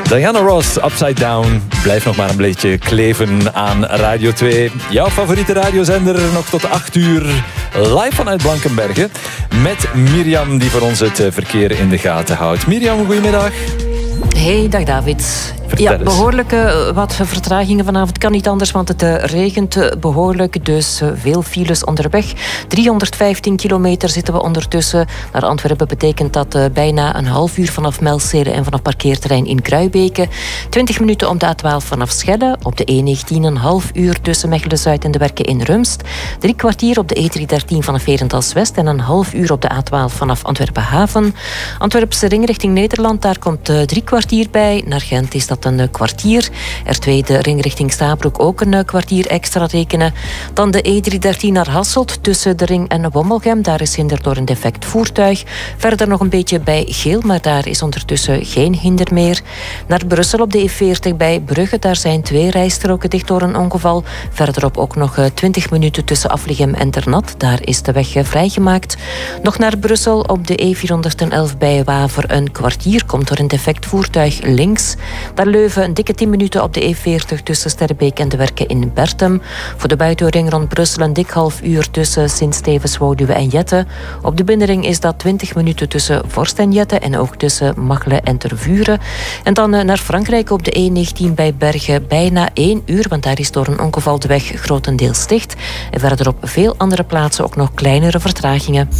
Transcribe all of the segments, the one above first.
Diana Ross, Upside Down. Blijf nog maar een beetje kleven aan Radio 2. Jouw favoriete radiozender nog tot 8 uur. Live vanuit Blankenberge. Met Mirjam die voor ons het verkeer in de gaten houdt. Mirjam, goedemiddag. Hey, dag David. Ja, behoorlijk wat vertragingen vanavond. Kan niet anders, want het regent behoorlijk. Dus veel files onderweg. 315 kilometer zitten we ondertussen. Naar Antwerpen betekent dat bijna een half uur vanaf Melzele en vanaf parkeerterrein in Kruibeke. 20 minuten op de A12 vanaf Schelle. Op de E19 een half uur tussen Mechelen-Zuid en de Werken in Rumst. 3 kwartier op de E313 vanaf Herentals-West. En een half uur op de A12 vanaf Antwerpen-Haven. Antwerpse ring richting Nederland, daar komt 3 kwartier bij. Naar Gent is dat een kwartier. R2 de ring richting Stabroek ook een kwartier extra rekenen. Dan de E313 naar Hasselt tussen de ring en Wommelgem. Daar is hinder door een defect voertuig. Verder nog een beetje bij Geel, maar daar is ondertussen geen hinder meer. Naar Brussel op de E40 bij Brugge. Daar zijn 2 rijstroken dicht door een ongeval. Verderop ook nog 20 minuten tussen Afligem en Ternat. Daar is de weg vrijgemaakt. Nog naar Brussel op de E411 bij Waver een kwartier. Komt door een defect voertuig links. Naar Leuven een dikke 10 minuten op de E40 tussen Sterrebeek en de Werken in Bertem. Voor de buitenring rond Brussel een dik half uur tussen Sint-Stevens, Wouduwe en Jette. Op de binnenring is dat 20 minuten tussen Vorst en Jette en ook tussen Machelen en Tervuren. En dan naar Frankrijk op de E19 bij Bergen bijna 1 uur, want daar is door een ongeval de weg grotendeels dicht. En verder op veel andere plaatsen ook nog kleinere vertragingen.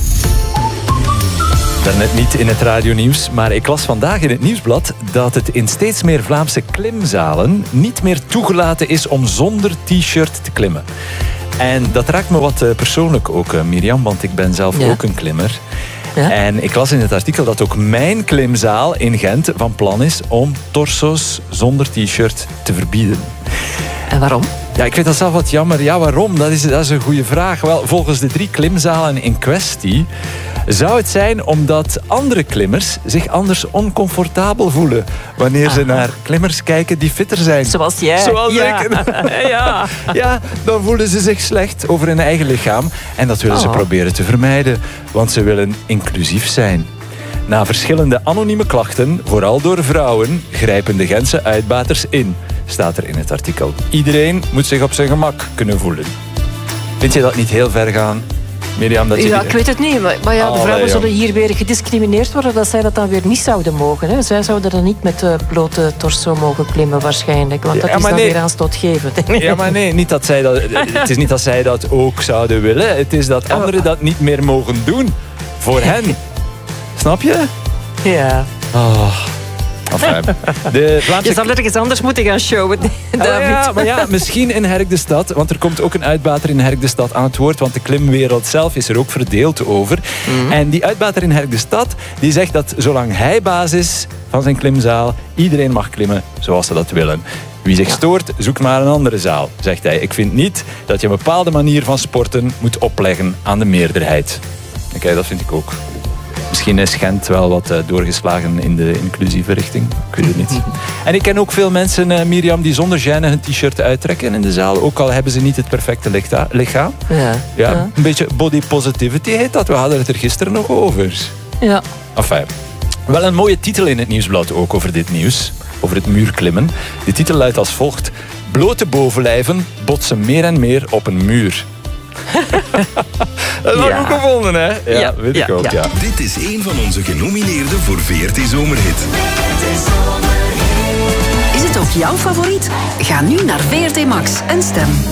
Daarnet niet in het radionieuws, maar ik las vandaag in het nieuwsblad dat het in steeds meer Vlaamse klimzalen niet meer toegelaten is om zonder t-shirt te klimmen. En dat raakt me wat persoonlijk ook, Mirjam, want ik ben zelf ook een klimmer. Ja. En ik las in het artikel dat ook mijn klimzaal in Gent van plan is om torso's zonder t-shirt te verbieden. En waarom? Ja, ik vind dat zelf wat jammer. Ja, waarom? Dat is een goede vraag. Wel, volgens de 3 klimzalen in kwestie zou het zijn omdat andere klimmers zich anders oncomfortabel voelen wanneer ze naar klimmers kijken die fitter zijn. Zoals jij. Zoals ik. Ja, dan voelen ze zich slecht over hun eigen lichaam. En dat willen ze proberen te vermijden, want ze willen inclusief zijn. Na verschillende anonieme klachten, vooral door vrouwen, grijpen de Gentse uitbaters in, staat er in het artikel. Iedereen moet zich op zijn gemak kunnen voelen. Vind je dat niet heel ver gaan, Mirjam? Ik weet het niet. Maar ja, de vrouwen zullen hier weer gediscrimineerd worden dat zij dat dan weer niet zouden mogen. Hè. Zij zouden dan niet met blote torso mogen klimmen waarschijnlijk. Want dat is dan weer aanstootgevend. Ja, maar nee, het is niet dat zij dat ook zouden willen. Het is dat anderen dat niet meer mogen doen. Voor hen. Snap je? Ja. Je zal ergens anders moeten gaan showen, David. Maar ja, misschien in Herk de Stad. Want er komt ook een uitbater in Herk de Stad aan het woord. Want de klimwereld zelf is er ook verdeeld over. En die uitbater in Herk de Stad die zegt dat zolang hij baas is van zijn klimzaal, iedereen mag klimmen zoals ze dat willen. Wie zich stoort, zoekt maar een andere zaal, zegt hij. Ik vind niet dat je een bepaalde manier van sporten moet opleggen aan de meerderheid. Oké, dat vind ik ook. Misschien is Gent wel wat doorgeslagen in de inclusieve richting. Ik weet het niet. En ik ken ook veel mensen, Mirjam, die zonder gêne hun t-shirt uittrekken in de zaal. Ook al hebben ze niet het perfecte lichaam. Ja. Een beetje body positivity heet dat. We hadden het er gisteren nog over. Ja. Enfin, wel een mooie titel in het nieuwsblad ook over dit nieuws. Over het muurklimmen. Die titel luidt als volgt. Blote bovenlijven botsen meer en meer op een muur. Dat heb ik ook gevonden, hè? Ja, weet ik ook, ja. Dit is een van onze genomineerden voor VRT Zomerhit. Is het ook jouw favoriet? Ga nu naar VRT Max en stem.